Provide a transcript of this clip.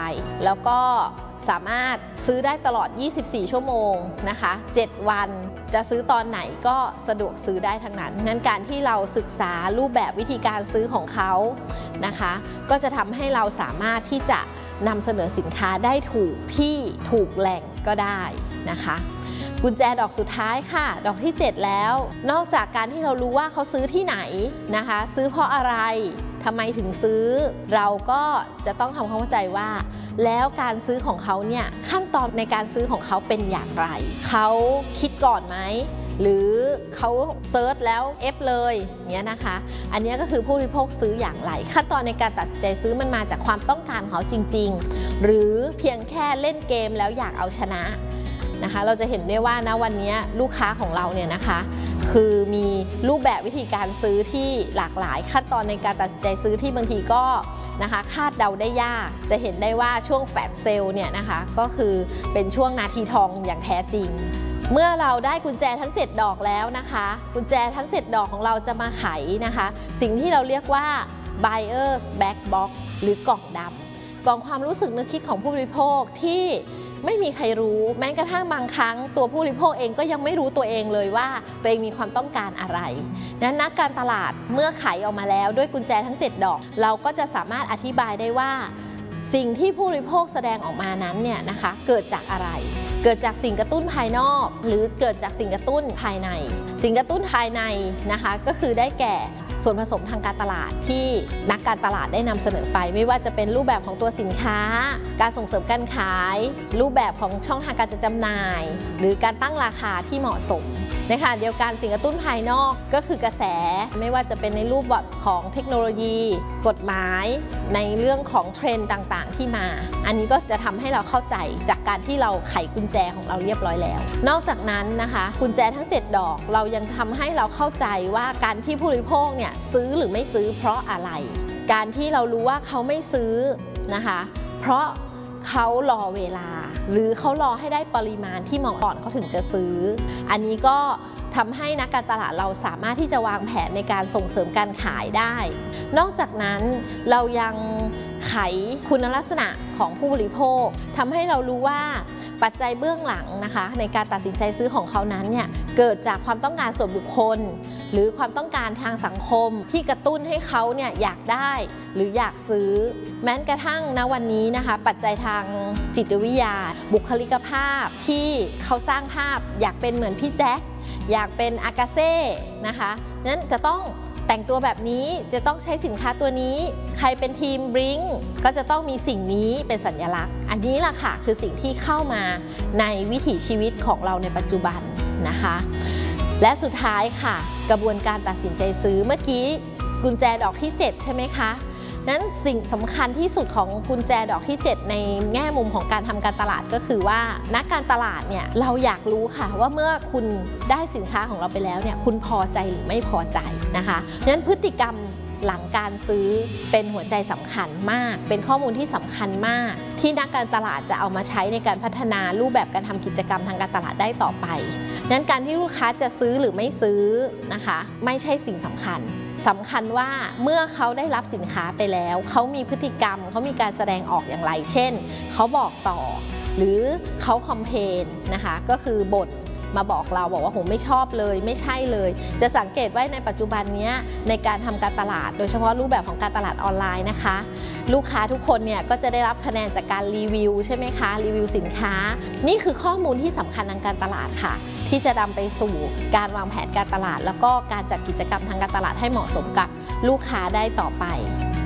แล้วก็สามารถซื้อได้ตลอด 24 ชั่วโมงนะคะ7 วันจะซื้อตอนไหนก็สะดวกซื้อได้ทั้งนั้นนั้นการที่เราศึกษารูปแบบวิธีการซื้อของเขานะคะก็จะทำให้เราสามารถที่จะนำเสนอสินค้าได้ถูกที่ถูกแหล่งก็ได้นะคะกุญแจดอกสุดท้ายค่ะดอกที่7แล้วนอกจากการที่เรารู้ว่าเขาซื้อที่ไหนนะคะซื้อเพราะอะไรทำไมถึงซื้อเราก็จะต้องทำความเข้าใจว่าแล้วการซื้อของเขาเนี่ยขั้นตอนในการซื้อของเขาเป็นอย่างไรเขาคิดก่อนไหมหรือเขาเซิร์ชแล้วเอฟเลยเนี้ยนะคะอันนี้ก็คือผู้บริโภคซื้ออย่างไรขั้นตอนในการตัดสินใจซื้อมันมาจากความต้องการของเขาจริงๆหรือเพียงแค่เล่นเกมแล้วอยากเอาชนะนะคะเราจะเห็นได้ว่านะวันนี้ลูกค้าของเราเนี่ยนะคะคือมีรูปแบบวิธีการซื้อที่หลากหลายขั้นตอนในการตัดสินใจซื้อที่บางทีก็นะคะคาดเดาได้ยากจะเห็นได้ว่าช่วงแฟลชเซลล์เนี่ยนะคะก็คือเป็นช่วงนาทีทองอย่างแท้จริงเมื่อเราได้กุญแจทั้ง7 ดอกแล้วนะคะกุญแจทั้ง7 ดอกของเราจะมาไขนะคะสิ่งที่เราเรียกว่า buyer's black box หรือกล่องดำกล่องความรู้สึกนึกคิดของผู้บริโภคที่ไม่มีใครรู้แม้กระทั่งบางครั้งตัวผู้บริโภคเองก็ยังไม่รู้ตัวเองเลยว่าตัวเองมีความต้องการอะไรนั้นนักการตลาดเมื่อไขออกมาแล้วด้วยกุญแจทั้ง7 ดอกเราก็จะสามารถอธิบายได้ว่าสิ่งที่ผู้บริโภคแสดงออกมานั้นเนี่ยนะคะเกิดจากอะไรเกิดจากสิ่งกระตุ้นภายนอกหรือเกิดจากสิ่งกระตุ้นภายในสิ่งกระตุ้นภายในนะคะก็คือได้แก่ส่วนผสมทางการตลาดที่นักการตลาดได้นำเสนอไปไม่ว่าจะเป็นรูปแบบของตัวสินค้าการส่งเสริมการขายรูปแบบของช่องทางการจัดจำหน่ายหรือการตั้งราคาที่เหมาะสมในขณะเดียวกันสิ่งกระตุ้นภายนอกก็คือกระแสไม่ว่าจะเป็นในรูปแบบของเทคโนโลยีกฎหมายในเรื่องของเทรนด์ต่างๆที่มาอันนี้ก็จะทำให้เราเข้าใจจากการที่เราไขกุญแจของเราเรียบร้อยแล้วนอกจากนั้นนะคะกุญแจทั้ง7 ดอกเรายังทำให้เราเข้าใจว่าการที่ผู้บริโภคเนี่ยซื้อหรือไม่ซื้อเพราะอะไรการที่เรารู้ว่าเขาไม่ซื้อนะคะเพราะเขารอเวลาหรือเขารอให้ได้ปริมาณที่เหมาะก่อนเขาถึงจะซื้ออันนี้ก็ทำให้นักการตลาดเราสามารถที่จะวางแผนในการส่งเสริมการขายได้นอกจากนั้นเรายังไขคุณลักษณะของผู้บริโภคทำให้เรารู้ว่าปัจจัยเบื้องหลังนะคะในการตัดสินใจซื้อของเขานั้นเนี่ยเกิดจากความต้องการส่วนบุคคลหรือความต้องการทางสังคมที่กระตุ้นให้เขาเนี่ยอยากได้หรืออยากซื้อแม้กระทั่งณวันนี้นะคะปัจจัยทางจิตวิทยาบุคลิกภาพที่เขาสร้างภาพอยากเป็นเหมือนพี่แจ๊คอยากเป็นอากาเซ่นะคะนั้นจะต้องแต่งตัวแบบนี้จะต้องใช้สินค้าตัวนี้ใครเป็นทีมบริงก็จะต้องมีสิ่งนี้เป็นสัญลักษณ์อันนี้ล่ะค่ะคือสิ่งที่เข้ามาในวิถีชีวิตของเราในปัจจุบันนะคะและสุดท้ายค่ะกระบวนการตัดสินใจซื้อเมื่อกี้กุญแจดอกที่7ใช่ไหมคะนั้นสิ่งสำคัญที่สุดของกุญแจดอกที่7ในแง่มุมของการทำการตลาดก็คือว่านักการตลาดเนี่ยเราอยากรู้ค่ะว่าเมื่อคุณได้สินค้าของเราไปแล้วเนี่ยคุณพอใจหรือไม่พอใจนะคะงั้นพฤติกรรมหลังการซื้อเป็นหัวใจสำคัญมากเป็นข้อมูลที่สำคัญมากที่นักการตลาดจะเอามาใช้ในการพัฒนารูปแบบการทำกิจกรรมทางการตลาดได้ต่อไปงั้นการที่ลูกค้าจะซื้อหรือไม่ซื้อนะคะไม่ใช่สิ่งสำคัญว่าเมื่อเขาได้รับสินค้าไปแล้วเขามีพฤติกรรมเขามีการแสดงออกอย่างไรเช่นเขาบอกต่อหรือเขาคอมเพลนนะคะก็คือบ่นมาบอกเราบอกว่าผมไม่ชอบเลยไม่ใช่เลยจะสังเกตว่าในปัจจุบันนี้ในการทำการตลาดโดยเฉพาะรูปแบบของการตลาดออนไลน์นะคะลูกค้าทุกคนเนี่ยก็จะได้รับคะแนนจากการรีวิวใช่ไหมคะรีวิวสินค้านี่คือข้อมูลที่สำคัญทางการตลาดค่ะที่จะนำไปสู่การวางแผนการตลาดแล้วก็การจัดกิจกรรมทางการตลาดให้เหมาะสมกับลูกค้าได้ต่อไป